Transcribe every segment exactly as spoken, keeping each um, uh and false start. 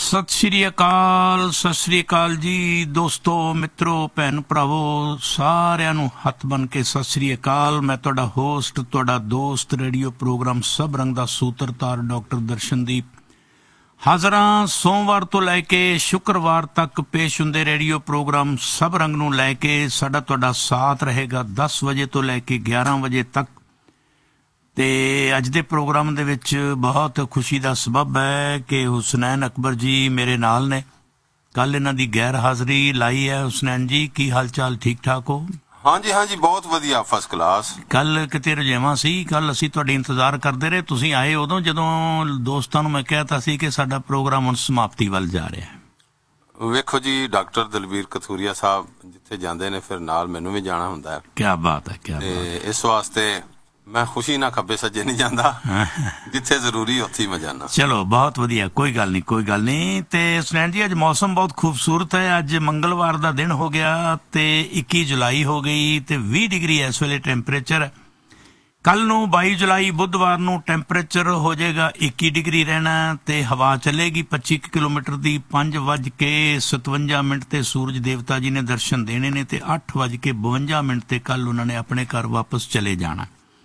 सत श्री अकाल, सत श्री अकाल जी दोस्तों, मित्रों, भैन भरावो, सारिਆਂ ਨੂੰ हथ बन के सत श्री अकाल। मैं ਤੁਹਾਡਾ होस्ट, ਤੁਹਾਡਾ दोस्त, रेडियो प्रोग्राम सब रंग ਦਾ सूत्रधार डॉक्टर दर्शनदीप हाज़र हाँ। सोमवार तो लैके शुक्रवार तक पेश हुंदे रेडियो प्रोग्राम सब रंग ਨੂੰ ਲੈ ਕੇ ਸਾਡਾ ਤੁਹਾਡਾ साथ रहेगा दस ਵਜੇ ਤੋਂ ਲੈ ਕੇ ਗਿਆਰਾਂ ਵਜੇ तक। ਤੇ ਅੱਜ ਦੇ ਪ੍ਰੋਗਰਾਮ ਦੇ ਵਿੱਚ ਬਹੁਤ ਖੁਸ਼ੀ ਦਾ ਸਬਬ ਹੈ ਕਿ ਹੁਸਨੈਨ ਅਕਬਰ ਜੀ ਮੇਰੇ ਨਾਲ ਨੇ। ਕੱਲ ਇਹਨਾਂ ਦੀ ਗੈਰ ਹਾਜ਼ਰੀ ਲਾਈ ਹੈ। ਹੁਸਨੈਨ ਜੀ, ਕੀ ਹਾਲ ਚਾਲ? ਠੀਕ ਠਾਕ ਹੋ? ਹਾਂਜੀ ਹਾਂਜੀ, ਬਹੁਤ ਵਧੀਆ, ਫਸਟ ਕਲਾਸ। ਕੱਲ ਕਿਤੇ ਰਜੇਵਾਂ ਸੀ, ਕੱਲ ਅਸੀਂ ਤੁਹਾਡੀ ਇੰਤਜ਼ਾਰ ਕਰਦੇ ਰਹੇ। ਤੁਸੀਂ ਆਏ ਉਦੋਂ ਜਦੋਂ ਦੋਸਤਾਂ ਨੂੰ ਮੈਂ ਕਹਿਤਾ ਸੀ ਕਿ ਸਾਡਾ ਪ੍ਰੋਗਰਾਮ ਹੁਣ ਸਮਾਪਤੀ ਵੱਲ ਜਾ ਰਿਹਾ ਹੈ। ਵੇਖੋ ਜੀ, ਡਾਕਟਰ ਦਲਵੀਰ ਕਥੂਰੀਆ ਸਾਹਿਬ ਜਿੱਥੇ ਜਾਂਦੇ ਨੇ ਫਿਰ ਨਾਲ ਮੈਨੂੰ ਵੀ ਜਾਣਾ ਹੁੰਦਾ ਹੈ। ਕੀ ਬਾਤ ਹੈ, ਕੀ ਬਾਤ ਹੈ। ਇਸ ਵਾਸਤੇ मैं खुशी ना खब्बे सज्जे नहीं जांदा, जिथे जरूरी उत्थे मैं जाना। चलो, बहुत वधिया, कोई गल नहीं, कोई गल नहीं। ते सुनैन जी, अज मौसम बहुत खूबसूरत है। अज मंगलवार का दिन हो गया ते इक्की जुलाई हो गई ते बीस डिग्री इस वेले टैंपरेचर है। कल नूं बाई जुलाई बुधवार नूं टैंपरेचर हो जाएगा इक्की डिग्री रहना ते हवा चलेगी पच्ची किलोमीटर की। पांच वज के सतवंजा मिनट ते सूरज देवता जी ने दर्शन देने ने ते अठ वज के बवंजा मिनट ते कल उन्होंने अपने घर वापस चले जाना।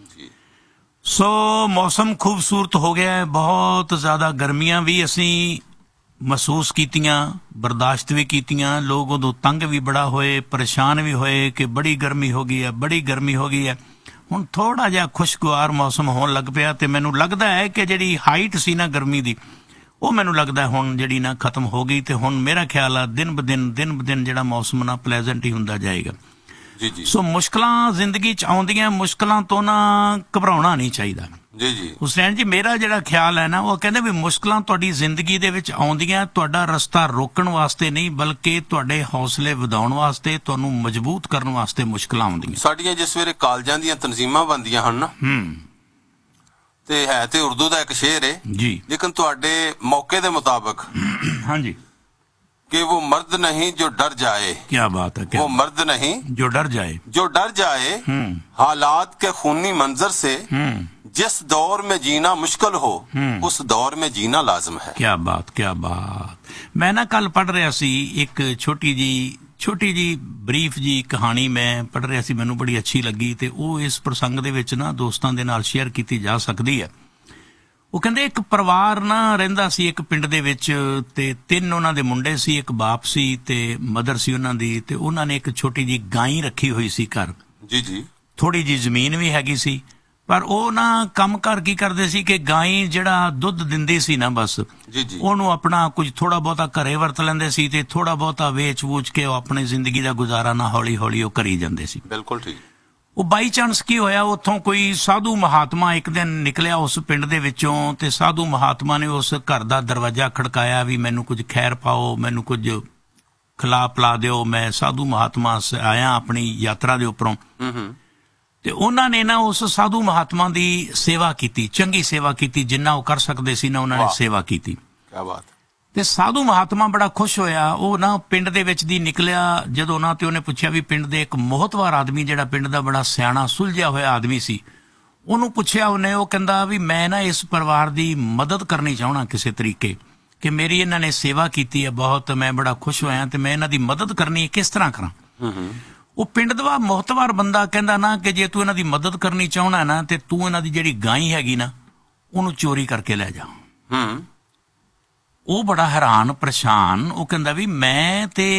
सो मौसम खूबसूरत हो गया है। बहुत ज़्यादा गर्मियां भी असी महसूस कीतियां, बर्दाश्त भी कीतियां। लोग उदों तंग भी बड़ा होए, परेशान भी होए कि बड़ी गर्मी हो गई है, बड़ी गर्मी हो गई है। हुण थोड़ा जिहा खुशगवार मौसम होण लग पिया ते मैनूं लगदा है कि जिहड़ी हाइट सी ना गर्मी दी, ਉਹ ਮੈਨੂੰ ਲੱਗਦਾ ਹੁਣ ਜਿਹੜੀ ਨਾ ਖਤਮ ਹੋ ਗਈ। ਤੇ ਹੁਣ ਮੇਰਾ ਖਿਆਲ ਆ ਦਿਨ ਬ ਦਿਨ ਦਿਨ ਬ ਦਿਨ ਜਿਹੜਾ ਮੌਸਮ ਨਾ ਪਲੇਜ਼ੈਂਟ ਹੀ ਹੁੰਦਾ ਜਾਏਗਾ। ਜੀ ਜੀ। ਸੋ ਮੁਸ਼ਕਲਾਂ ਜ਼ਿੰਦਗੀ 'ਚ ਆਉਂਦੀਆਂ, ਮੁਸ਼ਕਲਾਂ ਤੋਂ ਨਾ ਘਬਰਾਉਣਾ ਨਹੀਂ ਚਾਹੀਦਾ। ਜੀ ਜੀ। ਹੁਸੈਨ ਜੀ, ਮੇਰਾ ਜਿਹੜਾ ਖਿਆਲ ਹੈ ਨਾ, ਉਹ ਕਹਿੰਦੇ ਵੀ ਮੁਸ਼ਕਲਾਂ ਤੁਹਾਡੀ ਜ਼ਿੰਦਗੀ ਦੇ ਵਿੱਚ ਆਉਂਦੀਆਂ ਤੁਹਾਡਾ ਰਸਤਾ ਰੋਕਣ ਵਾਸਤੇ ਨਹੀਂ, ਬਲਕਿ ਤੁਹਾਡੇ ਹੌਸਲੇ ਵਧਾਉਣ ਵਾਸਤੇ, ਤੁਹਾਨੂੰ ਮਜ਼ਬੂਤ ਕਰਨ ਵਾਸਤੇ ਮੁਸ਼ਕਲਾਂ ਆਉਂਦੀਆਂ। ਸਾਡੀਆਂ ਜਿਸ ਵੇਲੇ ਕਾਲਜਾਂ ਦੀਆਂ ਤਨਜ਼ੀਮਾਂ ਬਣਦੀਆਂ ਹਨ ਨਾ, ਹੂੰ, ਤੇ ਹੈ ਤੇ ਉਰਦੂ ਦਾ ਇੱਕ ਸ਼ੇਰ ਹੈ ਜੀ, ਲੇਕਿਨ ਤੁਹਾਡੇ ਮੌਕੇ ਦੇ ਮੁਤਾਬਕ ਹਾਂਜੀ, कि वो मर्द नहीं जो डर जाए। क्या बात है, क्या वो मर्द नहीं जो डर जाए, जो डर जाए हालात के खूनी मंजर से। जिस दौर में जीना मुश्किल हो उस दौर में जीना लाजिम है। क्या बात, क्या बात। मैं ना कल पढ़ रहा सी एक छोटी जी छोटी जी बरीफ जी कहानी मैं पढ़ रहा सी, मैनू बड़ी अच्छी लगी ते वो इस प्रसंग दे विच ना दोस्तां दे नाल शेयर कीती जा सकदी है। ਉਹ ਕਹਿੰਦੇ ਇੱਕ ਪਰਿਵਾਰ ਨਾ ਰਹਿੰਦਾ ਸੀ ਇੱਕ ਪਿੰਡ ਦੇ ਵਿੱਚ ਤੇ ਤਿੰਨ ਉਹਨਾਂ ਦੇ ਮੁੰਡੇ ਸੀ, ਇੱਕ ਬਾਪ ਸੀ ਤੇ ਮਦਰ ਸੀ ਉਹਨਾਂ ਦੀ। ਤੇ ਉਹਨਾਂ ਨੇ ਇੱਕ ਛੋਟੀ ਜੀ ਗਾਂ ਰੱਖੀ ਹੋਈ ਸੀ ਘਰ। ਜੀ ਜੀ। ਥੋੜੀ ਜੀ ਜ਼ਮੀਨ ਵੀ ਹੈਗੀ ਸੀ, ਪਰ ਉਹ ਨਾ ਕੰਮ ਕਰ ਕੀ ਕਰਦੇ ਸੀ ਕਿ ਗਾਂ ਜਿਹੜਾ ਦੁੱਧ ਦਿੰਦੀ ਸੀ ਨਾ, ਬਸ ਜੀ ਜੀ, ਉਹਨੂੰ ਆਪਣਾ ਕੁਝ ਥੋੜਾ ਬਹੁਤਾ ਘਰੇ ਵਰਤ ਲੈਂਦੇ ਸੀ ਤੇ ਥੋੜਾ ਬਹੁਤਾ ਵੇਚ ਵੂਚ ਕੇ ਉਹ ਆਪਣੀ ਜ਼ਿੰਦਗੀ ਦਾ ਗੁਜ਼ਾਰਾ ਨਾ ਹੌਲੀ ਹੌਲੀ ਉਹ ਕਰੀ ਜਾਂਦੇ ਸੀ। ਬਿਲਕੁਲ ਠੀਕ। ਉਹ ਬਾਈ ਚਾਂਸ ਕੀ ਹੋਇਆ, ਉੱਥੋਂ ਕੋਈ ਸਾਧੂ ਮਹਾਤਮਾ ਇੱਕ ਦਿਨ ਨਿਕਲਿਆ ਉਸ ਪਿੰਡ ਦੇ ਵਿੱਚੋਂ ਤੇ ਸਾਧੂ ਮਹਾਤਮਾ ਨੇ ਉਸ ਘਰ ਦਾ ਦਰਵਾਜ਼ਾ ਖੜਕਾਇਆ ਵੀ ਮੈਨੂੰ ਕੁਝ ਖੈਰ ਪਾਓ, ਮੈਨੂੰ ਕੁਝ ਖਿਲਾ ਪਿਲਾ ਦਿਓ, ਮੈਂ ਸਾਧੂ ਮਹਾਤਮਾ ਆਇਆ ਆਪਣੀ ਯਾਤਰਾ ਦੇ ਉੱਪਰੋਂ। ਤੇ ਉਹਨਾਂ ਨੇ ਨਾ ਉਸ ਸਾਧੂ ਮਹਾਤਮਾ ਦੀ ਸੇਵਾ ਕੀਤੀ, ਚੰਗੀ ਸੇਵਾ ਕੀਤੀ, ਜਿੰਨਾ ਉਹ ਕਰ ਸਕਦੇ ਸੀ ਨਾ ਉਹਨਾਂ ਨੇ ਸੇਵਾ ਕੀਤੀ। ਕਿਆ ਬਾਤ। ਤੇ ਸਾਧੂ ਮਹਾਤਮਾ ਬੜਾ ਖੁਸ਼ ਹੋਇਆ। ਉਹ ਨਾ ਪਿੰਡ ਦੇ ਵਿੱਚ ਦੀ ਨਿਕਲਿਆ ਜਦੋਂ ਨਾ, ਤੇ ਉਹਨੇ ਪੁੱਛਿਆ ਵੀ ਪਿੰਡ ਦੇ ਇੱਕ ਮੋਹਤਵਾਰ ਆਦਮੀ ਜਿਹੜਾ ਪਿੰਡ ਦਾ ਬੜਾ ਸਿਆਣਾ ਸੁਲਝਿਆ ਹੋਇਆ ਆਦਮੀ ਸੀ, ਉਹਨੂੰ ਪੁੱਛਿਆ ਉਹਨੇ। ਉਹ ਕਹਿੰਦਾ ਵੀ ਮੈਂ ਨਾ ਇਸ ਪਰਿਵਾਰ ਦੀ ਮਦਦ ਕਰਨੀ ਚਾਹਣਾ ਕਿਸੇ ਤਰੀਕੇ, ਕਿ ਮੇਰੀ ਇਹਨਾਂ ਨੇ ਸੇਵਾ ਕੀਤੀ ਹੈ ਬਹੁਤ, ਮੈਂ ਬੜਾ ਖੁਸ਼ ਹੋਇਆ ਤੇ ਮੈਂ ਇਹਨਾਂ ਦੀ ਮਦਦ ਕਰਨੀ ਹੈ, ਕਿਸ ਤਰ੍ਹਾਂ ਕਰਾਂ। ਉਹ ਪਿੰਡ ਦਾ ਮੋਹਤਵਾਰ ਬੰਦਾ ਕਹਿੰਦਾ ਨਾ ਕਿ ਜੇ ਤੂੰ ਇਹਨਾਂ ਦੀ ਮਦਦ ਕਰਨੀ ਚਾਹਣਾ ਨਾ ਤੇ ਤੂੰ ਇਹਨਾਂ ਦੀ ਜਿਹੜੀ ਗਾਂ ਹੈਗੀ ਨਾ ਉਹਨੂੰ ਚੋਰੀ ਕਰਕੇ ਲੈ ਜਾ। ਉਹ ਬੜਾ ਹੈਰਾਨ ਪਰੇਸ਼ਾਨ, ਉਹ ਕਹਿੰਦਾ ਵੀ ਮੈਂ ਤੇ